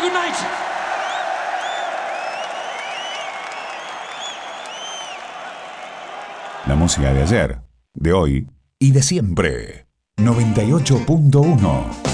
good night. La música de ayer, de hoy y de siempre. 98.1